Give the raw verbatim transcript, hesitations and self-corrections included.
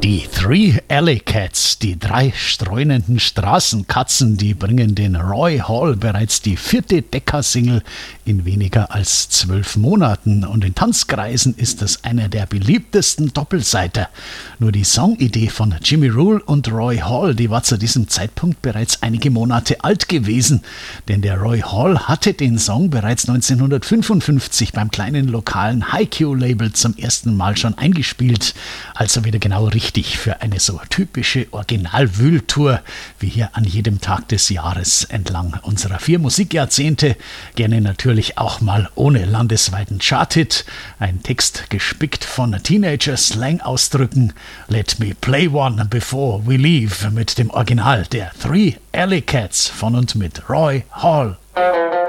Die Three Alley Cats, die drei streunenden Straßenkatzen, die bringen den Roy Hall bereits die vierte Decca-Single in weniger als zwölf Monaten. Und in Tanzkreisen ist das einer der beliebtesten Doppelseiter. Nur die Songidee von Jimmy Rule und Roy Hall, die war zu diesem Zeitpunkt bereits einige Monate alt gewesen. Denn der Roy Hall hatte den Song bereits neunzehnhundertfünfundfünfzig beim kleinen lokalen Hi-Q-Label zum ersten Mal schon eingespielt. Also wieder genau richtig für eine so typische Original-Wühltour wie hier an jedem Tag des Jahres entlang unserer vier Musikjahrzehnte. Gerne natürlich auch mal ohne landesweiten Charthit. Ein Text gespickt von Teenager-Slang-Ausdrücken. Let me play one before we leave mit dem Original der Three Alley Cats von und mit Roy Hall.